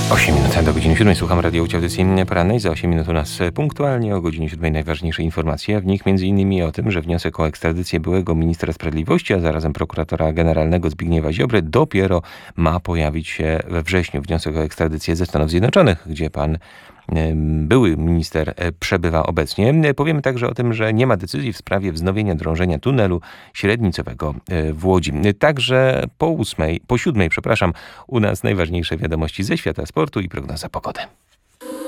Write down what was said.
8 minut do godziny 7. Słucham Radio Audycji Porannej. Za 8 minut u nas punktualnie o godzinie 7 najważniejsze informacje, a w nich m.in. o tym, że wniosek o ekstradycję byłego ministra sprawiedliwości, a zarazem prokuratora generalnego Zbigniewa Ziobry dopiero ma pojawić się we wrześniu. Wniosek o ekstradycję ze Stanów Zjednoczonych, gdzie pan były minister przebywa obecnie. Powiemy także o tym, że nie ma decyzji w sprawie wznowienia drążenia tunelu średnicowego w Łodzi. Także po 7, u nas najważniejsze wiadomości ze świata sportu i prognoza pogody.